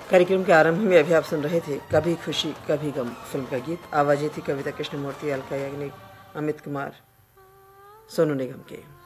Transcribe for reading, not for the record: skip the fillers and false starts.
कार्यक्रम के आरंभ में अभी आप सुन रहे थे कभी खुशी कभी गम फिल्म का गीत। आवाजें थी कविता कृष्णमूर्ति, अलका याग्निक, अमित कुमार, सोनू निगम के।